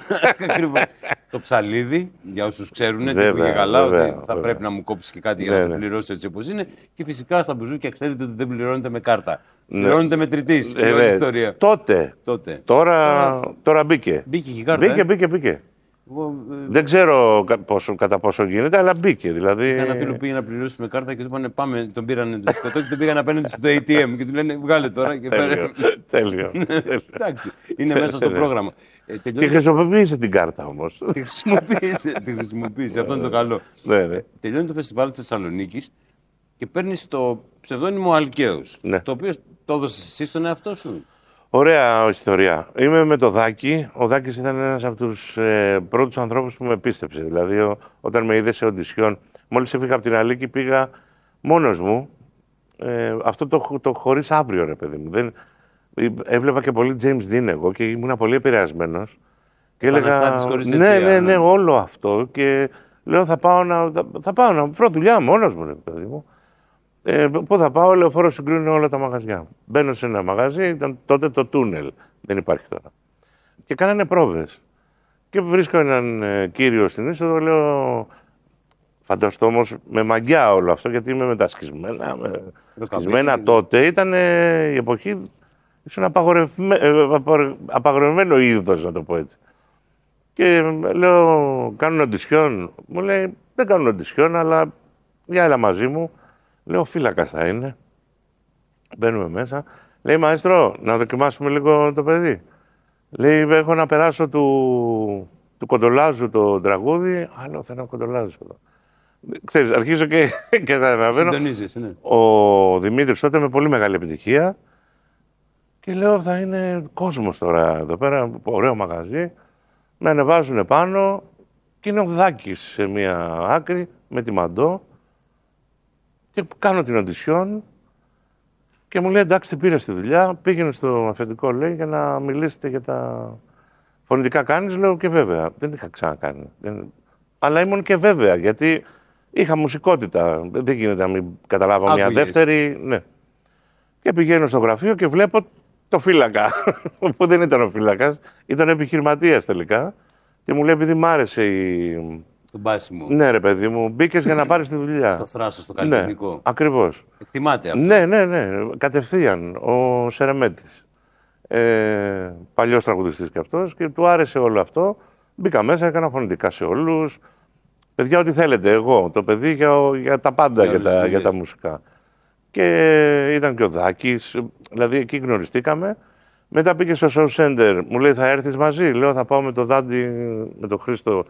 Ακριβώς. Το ψαλίδι, για όσους ξέρουν και που είναι καλά, ότι θα πρέπει να μου κόψει και κάτι για να σε πληρώσει έτσι όπως είναι. Και φυσικά στα μπουζούκια ξέρετε ότι δεν πληρώνετε με κάρτα. Πληρώνετε μετρητής. Ιστορία. Τότε. Τώρα μπήκε. Μπήκε η κάρτα. Μπήκε. Δεν ξέρω κατά πόσο γίνεται, αλλά μπήκε. Δηλαδή... Ένα φίλο πήγε να πληρώσει με κάρτα και του είπανε πάμε, τον πήρανε το σκοτώ και τον πήγαν απέναντι στο ATM και του λένε βγάλε τώρα και φέρε. Τέλειο. Εντάξει, είναι μέσα στο πρόγραμμα. Και χρησιμοποίησε την κάρτα όμως. Τη χρησιμοποίησε, αυτό είναι το καλό. Τελειώνει το φεστιβάλ της Θεσσαλονίκης και παίρνεις το ψευδόνυμο Αλκαίος, το οποίο το έδωσες εσύ στον εαυτό σου. Ωραία ιστορία. Είμαι με το Δάκη. Ο Δάκης ήταν ένας από τους πρώτους ανθρώπους που με πίστεψε. Δηλαδή, όταν με είδε σε οντισιόν, μόλις έφυγα από την Αλίκη, πήγα μόνος μου. Αυτό το χωρίς αύριο, ρε παιδί μου. Έβλεπα και πολύ James Dean εγώ και ήμουν πολύ επηρεασμένος. Και έλεγα, ναι, όλο αυτό. Και λέω, θα πάω να βρω δουλειά μόνος μου, ρε παιδί μου. Πού θα πάω, λεωφόρο συγκρίνουν όλα τα μαγαζιά. Μπαίνω σε ένα μαγαζί, ήταν τότε το τούνελ. Δεν υπάρχει τώρα. Και κάνανε πρόβες. Και βρίσκω έναν κύριο στην είσοδο, λέω. Φανταστώ όμως με μαγιά όλο αυτό, γιατί είμαι με τα σκισμένα. Σκισμένα τότε ήταν η εποχή. Ήσουν απαγορευμένο είδος, να το πω έτσι. Και λέω, κάνουν οντισιόν. Μου λέει, δεν κάνουν οντισιόν, αλλά για έλα μαζί μου. Λέω, φύλακας θα είναι. Μπαίνουμε μέσα. Λέει, μαέστρο, να δοκιμάσουμε λίγο το παιδί. Λέει, έχω να περάσω του Κοντολάζου το τραγούδι. Άλλο θέλω να Κοντολάζου εδώ. Ξέρεις, αρχίζω και καταλαβαίνω. Συντονίζεις, ναι. Ο Δημήτρης τότε με πολύ μεγάλη επιτυχία. Και λέω, θα είναι κόσμος τώρα εδώ πέρα. Ωραίο μαγαζί. Με ανεβάζουν πάνω. Και είναι ο Δάκης σε μία άκρη με τη Μαντό. Και κάνω την οντισιόν και μου λέει, εντάξει, πήρε τη δουλειά, πήγαινε στο αφεντικό, λέει, για να μιλήσετε για τα φωνητικά κάνεις. Λέω, και βέβαια, δεν είχα ξανακάνει. Αλλά ήμουν και βέβαια, γιατί είχα μουσικότητα. Δεν γίνεται να μην καταλάβω μια δεύτερη. Ναι. Και πηγαίνω στο γραφείο και βλέπω το φύλακα, που δεν ήταν ο φύλακας, ήταν επιχειρηματίας τελικά. Και μου λέει, επειδή μ' άρεσε τον μπάσιμο. Ναι, ρε παιδί μου, μπήκες για να πάρεις τη δουλειά. Το θράσος, το καλλιτεχνικό. Ναι, ακριβώς. Εκτιμάται αυτό. Ναι. Κατευθείαν. Ο Σερεμέτης. Παλιός τραγουδιστής κι αυτός και του άρεσε όλο αυτό. Μπήκα μέσα, έκανα φωνητικά σε όλους. Παιδιά, ό,τι θέλετε. Εγώ, το παιδί για τα πάντα, για τα μουσικά. Και ήταν και ο Δάκης. Δηλαδή εκεί γνωριστήκαμε. Μετά πήγε στο show center. Μου λέει, θα έρθεις μαζί. Λέω, θα πάω με το Δάντη, με τον Χρήστο.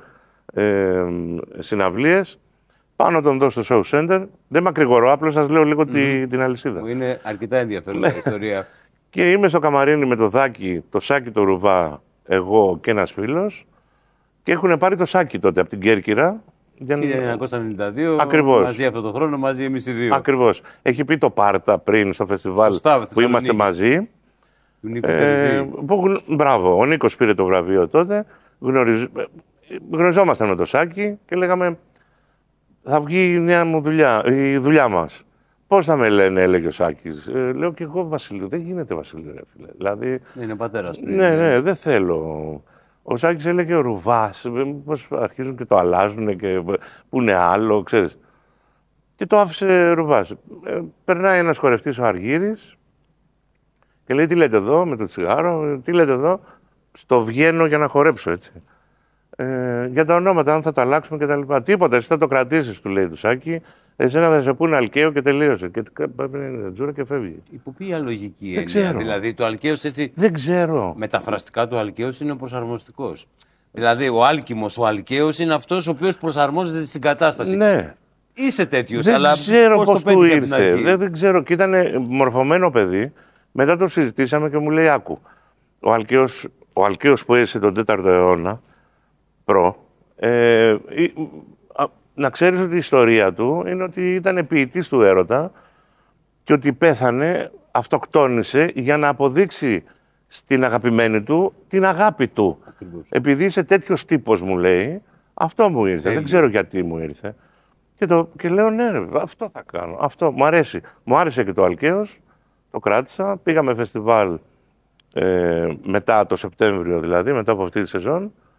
Συναυλίες. Πάω να τον δω στο show center. Δεν μακρηγορώ, απλώς σας λέω λίγο την αλυσίδα. Είναι αρκετά ενδιαφέρουσα η ιστορία. Και είμαι στο καμαρίνι με το Δάκη, το Σάκη το Ρουβά, εγώ και ένας φίλος. Και έχουν πάρει το Σάκη τότε από την Κέρκυρα. 1992, ακριβώς. Μαζί αυτό το χρόνο, μαζί εμείς οι δύο. Ακριβώς. Έχει πει το Πάρτα πριν στο φεστιβάλ που είμαστε μαζί. Του Νίκο μπράβο, ο Νίκος πήρε το βραβείο τότε. Γνωριζόμασταν με το Σάκη και λέγαμε, θα βγει η νέα μου δουλειά, η δουλειά μας. Πώς θα με λένε, έλεγε ο Σάκης. Λέω και εγώ Βασιλείο. Δεν γίνεται Βασιλείο, ρε φίλε. Δηλαδή, είναι πατέρας πριν. Ναι, δεν θέλω. Ο Σάκης έλεγε ο Ρουβάς. Πώς αρχίζουν και το αλλάζουν και που είναι άλλο, ξέρεις. Και το άφησε Ρουβάς. Περνάει ένας χορευτής ο Αργύρης και λέει, τι λέτε εδώ με το τσιγάρο, τι λέτε εδώ. Στο βγαίνω για να χορέψω, έτσι. Για τα ονόματα, αν θα τα αλλάξουμε και τα λοιπά. Τίποτα, εσύ θα το κρατήσεις, του λέει του Σάκη. Εσένα θα σε πούνε Αλκαίο και τελείωσε. Και παίρνει τζούρα και φεύγει. Υπό ποια λογική δεν ξέρω. Δηλαδή το Αλκαίος έτσι. Δεν ξέρω. Μεταφραστικά το Αλκαίος είναι ο προσαρμοστικός. Δηλαδή ο Άλκημος, ο Αλκαίος είναι αυτός ο οποίος προσαρμόζεται στην κατάσταση. Ναι. Είσαι τέτοιος, αλλά. Δεν ξέρω πώς του ήρθε. Δεν ξέρω. Και ήταν μορφωμένο παιδί. Μετά το συζητήσαμε και μου λέει, άκου. Ο Αλκαίος που έζησε τον 4ο αιώνα. Να ξέρεις ότι η ιστορία του είναι ότι ήταν ποιητής του έρωτα και ότι πέθανε, αυτοκτόνησε για να αποδείξει στην αγαπημένη του την αγάπη του. Ακριβώς. Επειδή είσαι τέτοιος τύπος, μου λέει, αυτό μου ήρθε. Δεν ξέρω γιατί μου ήρθε. Και λέω, ναι, ρε, αυτό θα κάνω. Αυτό μου αρέσει. Μου άρεσε και το Αλκαίος, το κράτησα. Πήγαμε φεστιβάλ μετά το Σεπτέμβριο, δηλαδή, μετά από αυτή τη σεζόν.